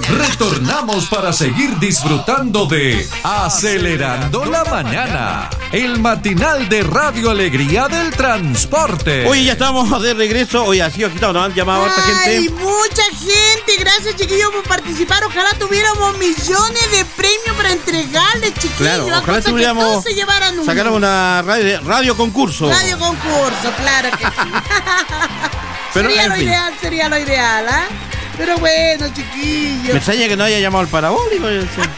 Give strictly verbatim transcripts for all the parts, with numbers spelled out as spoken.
Retornamos para seguir disfrutando de Acelerando la Mañana, el matinal de Radio Alegría del Transporte. Oye, ya estamos de regreso. Oye, así agitado, nos han llamado a esta gente. Ay, mucha gente. Gracias, chiquillos, por participar. Ojalá tuviéramos millones de premios para entregarles, chiquillos. Claro, ojalá tuviéramos, sacaron una radio, radio concurso. Radio concurso, claro que sí. Pero, sería lo fin. ideal, sería lo ideal, ¿ah? ¿eh? Pero bueno, chiquillos. Me extraña que no haya llamado al parabólico.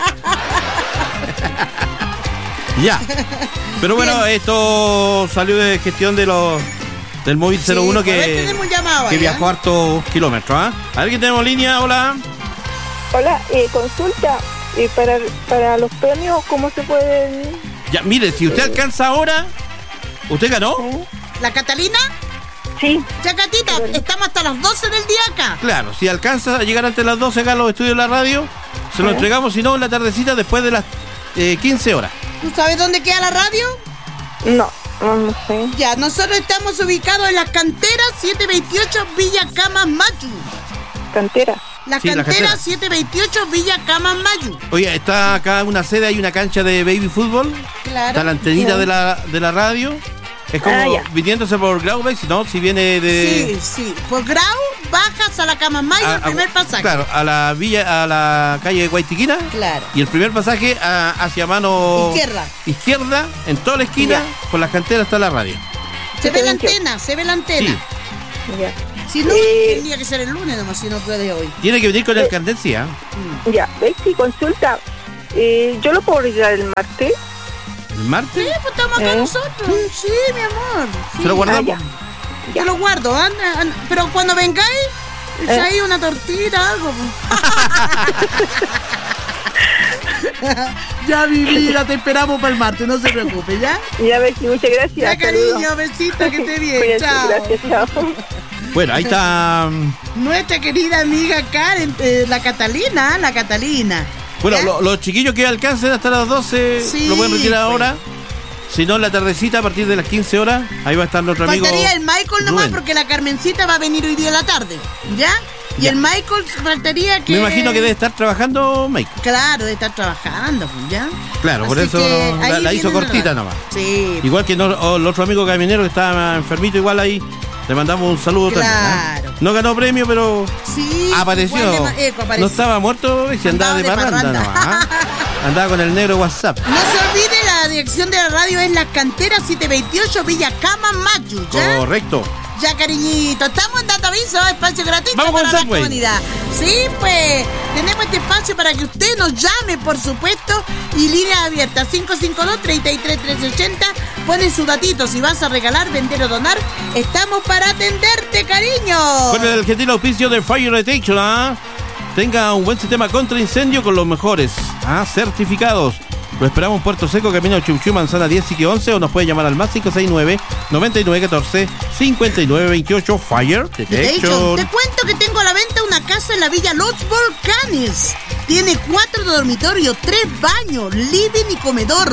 Ya. Pero bueno, bien. Esto salió de gestión de los del móvil cero uno sí, que, llamado, que viajó ¿eh? hartos kilómetros. ¿eh? A ver, ¿quién tenemos línea? Hola. Hola, eh, consulta. Eh, para, para los premios, ¿cómo se pueden...? Ya, mire, si usted alcanza ahora, ¿usted ganó? ¿Sí? ¿La Catalina? Sí. Ya, Catita, sí. Estamos hasta las doce del día acá. Claro, si alcanza a llegar antes de las doce acá a los estudios de la radio, se ¿Sí? lo entregamos, si no, en la tardecita después de las eh, quince horas. ¿Tú sabes dónde queda la radio? No, no, no sé. Ya, nosotros estamos ubicados en las canteras setecientos veintiocho Villa Camas Mayu. ¿Cantera? La, sí, cantera, la cantera setecientos veintiocho Villa Camas Mayu. Oye, está acá una sede, hay una cancha de baby fútbol. Claro. Está la antenita sí. de, la, de la radio. Es como ah, viniéndose por Grau, ¿no? Si viene de... Sí, sí. Por Grau bajas a la Camas Mayu, el primer pasaje. Claro, a la villa, a la calle de Guaytiquina. Claro. Y el primer pasaje a, hacia mano... Izquierda. Izquierda, en toda la esquina, ya. Por las canteras está la radio. Se ve la antena, se ve la antena. Sí. Ya. Si no, eh, tendría que ser el lunes nomás, si no puede hoy. Tiene que venir con eh, el candencia. Mm. Ya, ¿ves? Si consulta, eh, ¿yo lo puedo retirar el martes? ¿El martes? Sí, pues estamos acá ¿Eh? nosotros. Sí, mi amor. Sí. ¿Se lo guardamos? Ah, ya. Yo lo guardo, anda, anda. Pero cuando vengáis, ¿Eh? si hay una tortita, algo. Ya, mi vida, te esperamos para el martes, no se preocupe, ¿ya? Ya, Bessie, muchas gracias. Ya, cariño, besita, que esté bien. Cuídate, chao. Gracias, chao. Bueno, ahí está nuestra querida amiga Karen, eh, la Catalina, la Catalina. Bueno, lo, los chiquillos que alcancen hasta las doce sí, lo pueden retirar pues. ahora. Si no, en la tardecita, a partir de las quince horas, ahí va a estar nuestro amigo. Faltaría el Michael nomás Rubén. Porque la Carmencita va a venir hoy día en la tarde, ¿ya? Y ya. El Michael faltaría que... Me imagino que debe estar trabajando Michael. Claro, debe estar trabajando, pues, ¿ya? Claro, así por eso la, la hizo cortita nomás. Sí. Igual que no, el otro amigo caminero que estaba enfermito, igual ahí. Le mandamos un saludo claro. también. ¿eh? No ganó premio, pero sí, apareció. Eco, apareció. No estaba muerto y se andaba, andaba de, de parranda, parranda. Nomás, ¿eh? Andaba con el negro WhatsApp. No se olvide, la dirección de la radio es La Cantera setecientos veintiocho Villa Camas Mayu, ¿ya? Correcto. Ya, cariñito, estamos en Dataviso, espacio gratuito Vamos para la Subway. Comunidad. Sí, pues, tenemos este espacio para que usted nos llame, por supuesto, y línea abierta, cinco cinco dos, tres tres, tres ocho cero. Pone su datito, si vas a regalar, vender o donar, estamos para atenderte, cariño. Con el gentil auspicio de Fire Detection, ¿ah? Tenga un buen sistema contra incendio con los mejores ¿ah? certificados. Lo esperamos en Puerto Seco, camino Chuchu, manzana diez y once, o nos puede llamar al más cinco seis nueve, nueve nueve uno cuatro, cinco nueve dos ocho. Fire Detection. Te cuento que tengo a la venta una casa en la Villa Los Volcanes. Tiene cuatro dormitorios, tres baños, living y comedor.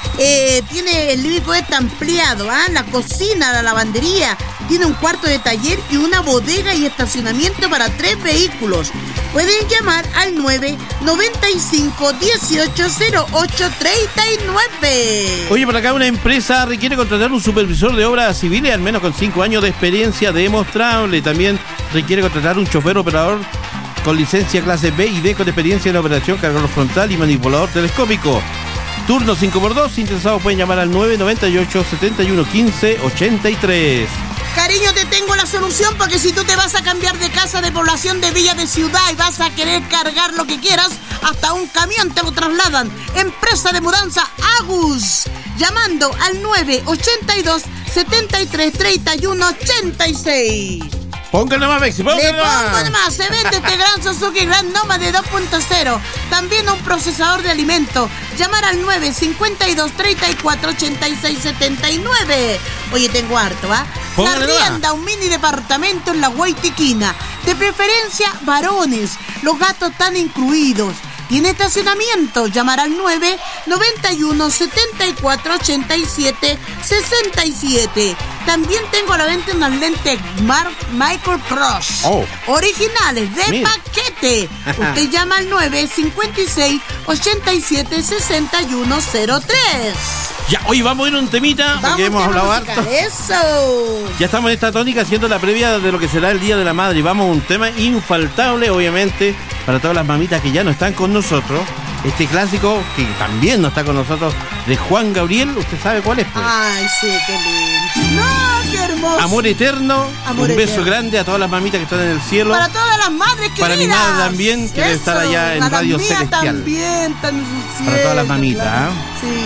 Eh, tiene el living está ampliado, ¿ah? La cocina, la lavandería, tiene un cuarto de taller y una bodega y estacionamiento para tres vehículos. Pueden llamar al nueve nueve cinco, dieciocho, cero ocho, treinta y nueve. Oye, por acá una empresa requiere contratar un supervisor de obras civiles al menos con cinco años de experiencia demostrable. También requiere contratar un chofer operador con licencia clase B y D con experiencia en operación cargador frontal y manipulador telescópico. Turno cinco por dos, interesados pueden llamar al nueve nueve ocho, setenta y uno, quince, ochenta y tres. Cariño, te tengo la solución, porque si tú te vas a cambiar de casa, de población, de villa, de ciudad y vas a querer cargar lo que quieras, hasta un camión te lo trasladan. Empresa de mudanza Agus, llamando al nueve ocho dos, setenta y tres, treinta y uno, ochenta y seis. Póngale más, Bexi, póngale Le pongo nomás, se vende este gran Suzuki Grand Noma de dos punto cero. También un procesador de alimentos. Llamar al nueve cinco dos, treinta y cuatro, ochenta y seis, setenta y nueve. Oye, tengo harto, ¿ah? ¿eh? Se arrienda un mini departamento en la Guaytiquina. De preferencia, varones. Los gastos están incluidos. Tiene estacionamiento. Llamar al nueve noventa y uno, setenta y cuatro, ochenta y siete, sesenta y siete. También tengo a la venta unas lentes Mark Michael Kors. Oh. Originales de Mira. paquete. Usted llama al nueve cinco seis, ocho siete, seis uno cero tres. Ya, hoy vamos a ir a un temita, porque hemos tema hablado musical. harto. Eso. Ya estamos en esta tónica haciendo la previa de lo que será el Día de la Madre. Y vamos a un tema infaltable, obviamente, para todas las mamitas que ya no están con nosotros. Este clásico, que también no está con nosotros, de Juan Gabriel. ¿Usted sabe cuál es, pues? Ay, sí, qué lindo. No, qué hermoso. Amor eterno. Amor un beso eterno. grande a todas las mamitas que están en el cielo. Para todas las madres queridas. Para mi madre también, que debe estar allá en Para Radio la mía Celestial. también, tan Para todas las mamitas, claro. ¿eh? Sí.